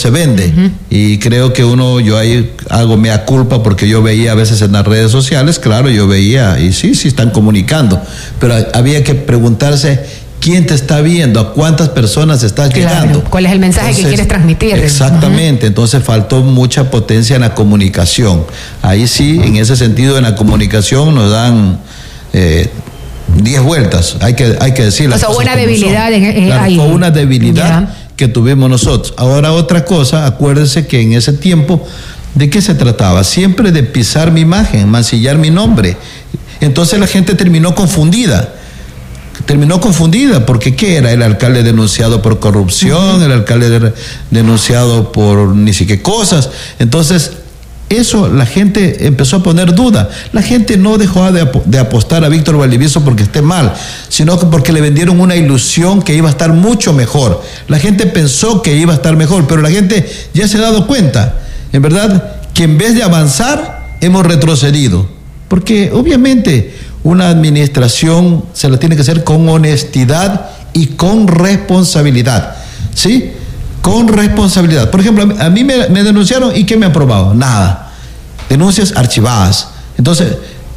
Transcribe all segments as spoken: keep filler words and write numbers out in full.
se vende. Uh-huh. Y creo que uno, yo ahí hago mea culpa porque yo veía a veces en las redes sociales, claro, yo veía, y sí, sí están comunicando, pero había que preguntarse quién te está viendo, a cuántas personas estás claro, llegando. ¿Cuál es el mensaje entonces, que quieres transmitir? Exactamente, uh-huh. Entonces faltó mucha potencia en la comunicación. Ahí sí, uh-huh. En ese sentido, en la comunicación nos dan eh, diez vueltas, hay que, hay que decir las o sea, cosas buena debilidad en, eh, claro, ahí. Fue una debilidad yeah. que tuvimos nosotros. Ahora otra cosa, acuérdense que en ese tiempo, ¿de qué se trataba? Siempre de pisar mi imagen, mancillar mi nombre. Entonces la gente terminó confundida. Terminó confundida, porque ¿qué era? El alcalde denunciado por corrupción, uh-huh. el alcalde de, denunciado por ni siquiera cosas. Entonces, eso la gente empezó a poner duda. La gente no dejó de, ap- de apostar a Víctor Valdivieso porque esté mal, sino que porque le vendieron una ilusión que iba a estar mucho mejor. La gente pensó que iba a estar mejor, pero la gente ya se ha dado cuenta, en verdad, que en vez de avanzar, hemos retrocedido. Porque obviamente una administración se la tiene que hacer con honestidad y con responsabilidad, ¿sí? Con responsabilidad. Por ejemplo, a mí me, me denunciaron y ¿qué me ha aprobado? Nada. Denuncias archivadas. Entonces,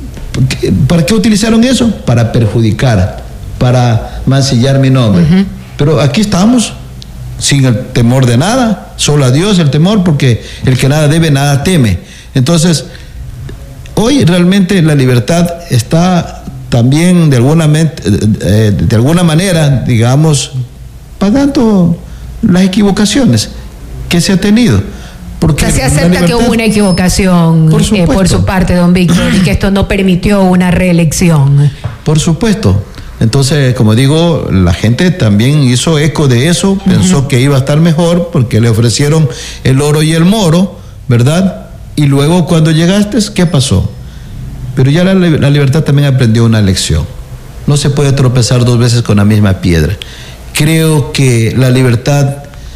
¿para qué utilizaron eso? Para perjudicar, para mancillar mi nombre. Uh-huh. Pero aquí estamos, sin el temor de nada, solo a Dios el temor, porque el que nada debe, nada teme. Entonces, hoy realmente la libertad está también de alguna, de alguna manera, digamos, pagando las equivocaciones que se ha tenido. Porque o sea, se acepta libertad, que hubo una equivocación por, eh, por su parte, don Víctor, y que esto no permitió una reelección. Por supuesto. Entonces, como digo, la gente también hizo eco de eso, uh-huh. Pensó que iba a estar mejor porque le ofrecieron el oro y el moro, ¿verdad? Y luego cuando llegaste, ¿qué pasó? Pero ya la, la libertad también aprendió una lección. No se puede tropezar dos veces con la misma piedra. Creo que la libertad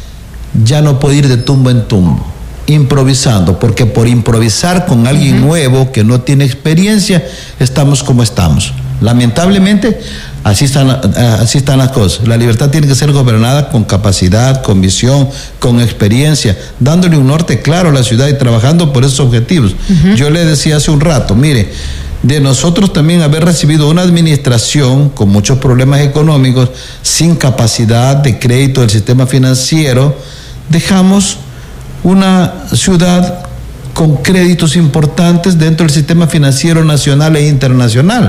ya no puede ir de tumbo en tumbo, improvisando, porque por improvisar con alguien uh-huh. nuevo que no tiene experiencia, estamos como estamos. Lamentablemente, así están, así están las cosas. La libertad tiene que ser gobernada con capacidad, con visión, con experiencia, dándole un norte claro a la ciudad y trabajando por esos objetivos. Uh-huh. Yo le decía hace un rato, mire, de nosotros también haber recibido una administración con muchos problemas económicos, sin capacidad de crédito del sistema financiero, dejamos una ciudad con créditos importantes dentro del sistema financiero nacional e internacional.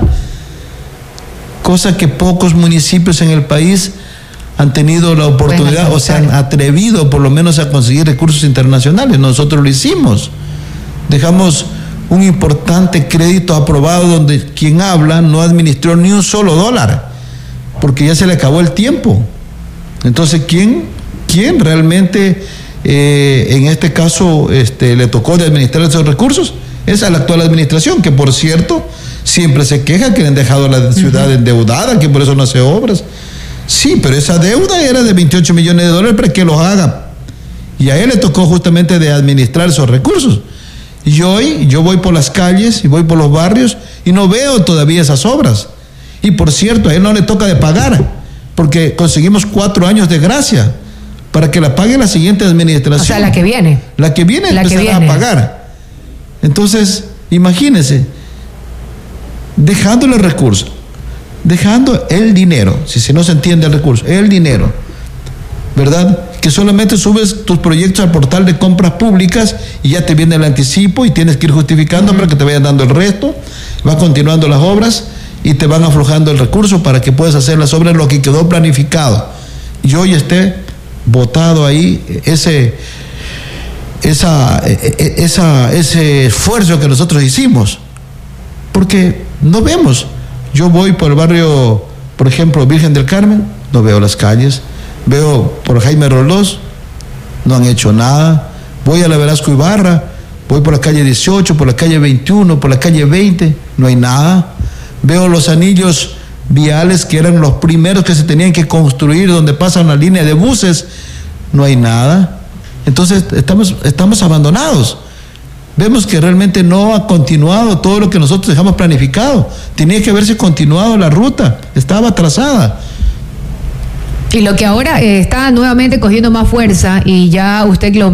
Cosa que pocos municipios en el país han tenido la oportunidad o se han atrevido por lo menos a conseguir recursos internacionales. Nosotros lo hicimos. Dejamos un importante crédito aprobado donde quien habla no administró ni un solo dólar, porque ya se le acabó el tiempo. Entonces, ¿quién, quién realmente eh, en este caso este, le tocó de administrar esos recursos? Es a la actual administración, que por cierto siempre se queja que le han dejado a la ciudad uh-huh. endeudada, que por eso no hace obras. Sí, pero esa deuda era de veintiocho millones de dólares para que los haga. Y a él le tocó justamente de administrar esos recursos. Y hoy yo voy por las calles y voy por los barrios y no veo todavía esas obras. Y por cierto, a él no le toca de pagar, porque conseguimos cuatro años de gracia para que la pague la siguiente administración. O sea, la que viene. La que viene la empezará que viene. a pagar. Entonces, imagínense, dejándole el recurso, dejando el dinero, si, si no se entiende el recurso, el dinero, ¿verdad? Que solamente subes tus proyectos al portal de compras públicas y ya te viene el anticipo y tienes que ir justificando uh-huh. para que te vayan dando el resto, va continuando las obras y te van aflojando el recurso para que puedas hacer las obras lo que quedó planificado. Y hoy esté botado ahí ese, esa, esa, ese esfuerzo que nosotros hicimos, porque no vemos. Yo voy por el barrio, por ejemplo, Virgen del Carmen, no veo las calles. Veo por Jaime Rolós, no han hecho nada. Voy a la Velasco Ibarra, voy por la calle dieciocho, por la calle veintiuno, por la calle veinte, no hay nada. Veo los anillos viales que eran los primeros que se tenían que construir, donde pasan la línea de buses, no hay nada. Entonces estamos, estamos abandonados. Vemos que realmente no ha continuado todo lo que nosotros dejamos planificado. Tenía que haberse continuado la ruta, estaba trazada. Y lo que ahora eh, está nuevamente cogiendo más fuerza, y ya usted lo